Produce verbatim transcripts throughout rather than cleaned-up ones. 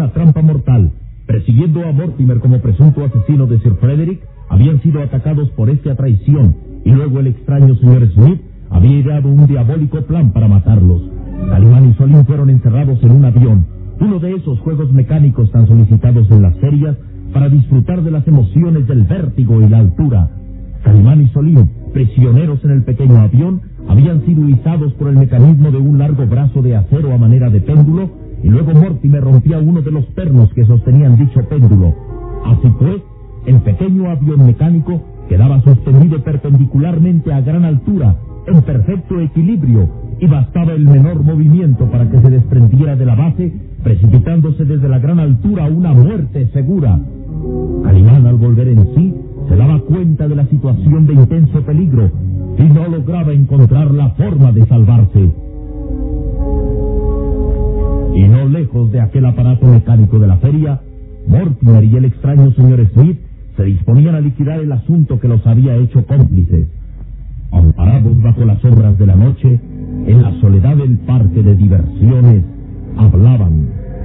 una trampa mortal. Persiguiendo a Mortimer como presunto asesino de Sir Frederick, habían sido atacados por esta traición, y luego el extraño señor Smith había ideado un diabólico plan para matarlos. Calimán y Solín fueron encerrados en un avión, uno de esos juegos mecánicos tan solicitados en las ferias para disfrutar de las emociones del vértigo y la altura. Calimán y Solín, prisioneros en el pequeño avión, habían sido izados por el mecanismo de un largo brazo de acero a manera de péndulo, y luego Mortimer rompía uno de los pernos que sostenían dicho péndulo. Así pues, el pequeño avión mecánico quedaba suspendido perpendicularmente a gran altura, en perfecto equilibrio, y bastaba el menor movimiento para que se desprendiera de la base, precipitándose desde la gran altura a una muerte segura. Calimán, al volver en sí, se daba cuenta de la situación de intenso peligro y no lograba encontrar la forma de salvarse. Y no lejos de aquel aparato mecánico de la feria, Mortimer y el extraño señor Smith se disponían a liquidar el asunto que los había hecho cómplices. Amparados bajo las sombras de la noche, en la soledad del parque de diversiones, hablaban.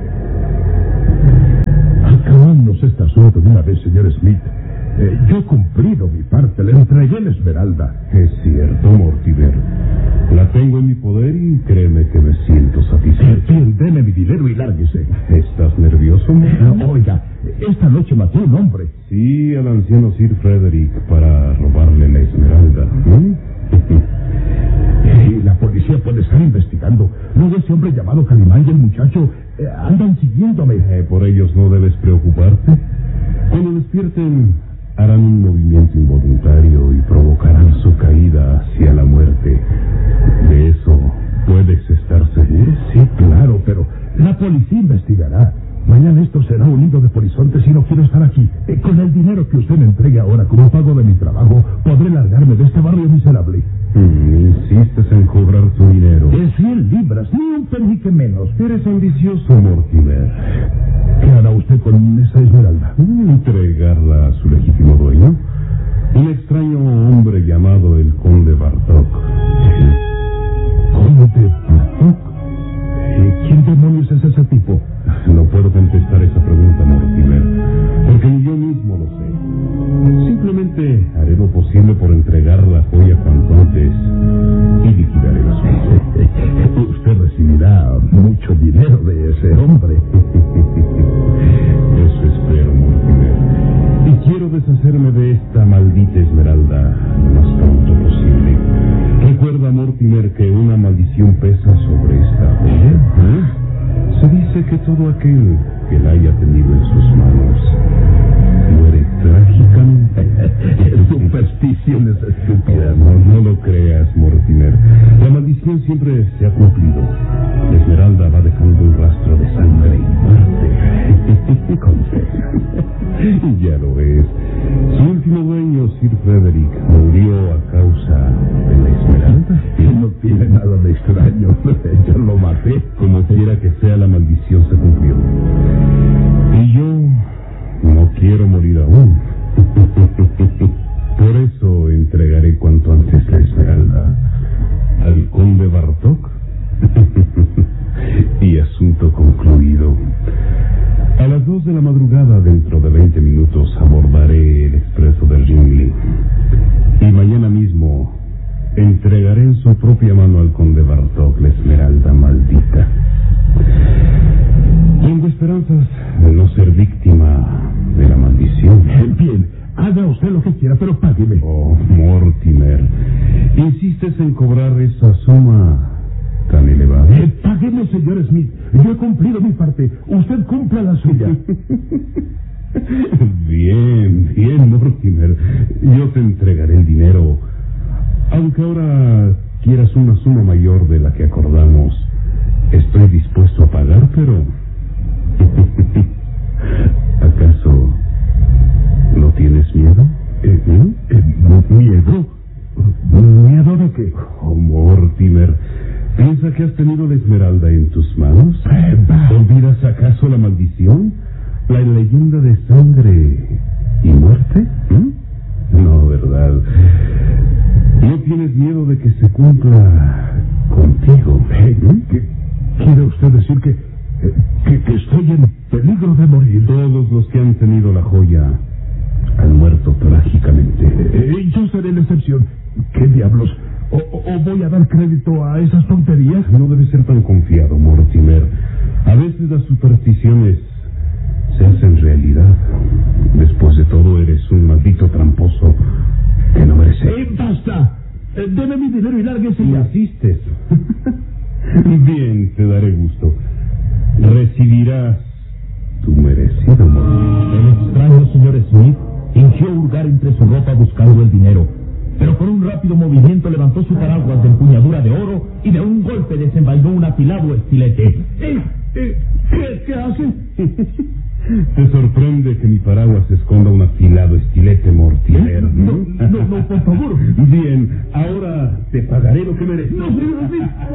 Acabamos este asunto de una vez, señor Smith. Eh, yo he cumplido mi parte, le entregué la esmeralda. Es cierto, Mortimer. La tengo en mi poder y créeme que me siento satisfecho. Bien, deme mi dinero y lárguese. ¿Estás nervioso, Mortimer? Oiga, esta noche maté a un hombre. Sí, al anciano Sir Frederick para robarle la esmeralda. ¿Mm? Y la policía puede estar investigando. Luego ese hombre llamado Calimán y el muchacho eh, andan siguiéndome. Eh, por ellos no debes preocuparte. Cuando despierten, harán un movimiento involuntario y provocarán su caída hacia la muerte. ¿De eso puedes estar seguro? Sí, claro, pero la policía investigará. Mañana esto será un nido de polizontes y no quiero estar aquí. Eh, con el dinero que usted me entregue ahora como pago de mi trabajo, podré largarme de este barrio miserable. Mm, insistes en cobrar tu dinero. De cien libras, ni un penique menos. Eres ambicioso, Mortimer. ¿Qué hará usted con esa esmeralda? Entregarla a su legítimo dueño. Un extraño hombre llamado el Conde Bartok. ¿El Conde Bartok? ¿Quién demonios es ese tipo? No puedo contestar esa pregunta, Mortimer, porque ni yo mismo lo sé. Simplemente haré lo posible por entregar la joya cuanto antes y liquidaré el asunto. Usted recibirá mucho dinero de ese hombre. Eso espero, Mortimer. Y quiero deshacerme de esta maldita esmeralda lo más pronto posible. Recuerda, Mortimer, que una maldición pesa sobre esta joya. ¿Eh? Se dice que todo aquel que la haya tenido en sus manos muere trágicamente. Supersticiones estúpidas. No, no lo creas, Mortimer. La maldición siempre se ha cumplido. La esmeralda va dejando un rastro de sangre y muerte. Confesa. Ya lo ves. Su último dueño, Sir Frederick, murió a causa de la esmeralda. No tiene nada de extraño. Yo lo maté. Como quiera que sea, la maldición se cumplió. Y yo no quiero morir aún. Por eso entregaré cuanto antes la esmeralda al Conde Bartok. Y asunto concluido. A las dos de la madrugada, dentro de veinte minutos, abordaré el expreso del Ringling. Y mañana mismo entregaré en su propia mano al Conde Bartok la esmeralda maldita. Tengo esperanzas de no ser víctima de la maldición. Bien, haga usted lo que quiera, pero págueme. Oh, Mortimer, ¿insistes en cobrar esa suma tan elevada? Eh, págueme, señor Smith. Yo he cumplido mi parte. Usted cumpla la suya. Bien, bien, Mortimer. Yo te entregaré el dinero. Aunque ahora quieras una suma mayor de la que acordamos, estoy dispuesto a pagar, pero... ¿Acaso no tienes miedo? Eh, eh, ¿Miedo? ¿Miedo de qué? Oh, Mortimer, ¿piensa que has tenido la esmeralda en tus manos? Eh, ¿Olvidas acaso la maldición? ¿La leyenda de sangre y muerte? ¿Mm? No, ¿verdad? ¿No tienes miedo de que se cumpla contigo? Eh, ¿Quiere usted decir que, que, que estoy en peligro? a esas tonterías? No debes ser tan confiado, Mortimer. A veces las supersticiones se hacen realidad. Después de todo, eres un maldito tramposo que no merece. ¡Eh, basta! Eh, deme mi dinero y lárguese Y ya. asistes. Bien, te daré gusto. Recibirás tu merecido Mortimer. El extraño señor Smith fingió hurgar entre su ropa buscando el dinero, pero con un rápido movimiento levantó su paraguas de empuñadura de oro y de un golpe desenvainó un afilado estilete. Eh, eh, ¿qué, ¿Qué hace? ¿Te sorprende que mi paraguas esconda un afilado estilete, Mortimer? No, no, no, por favor. Bien, ahora te pagaré lo que mereces. No, señor Smith.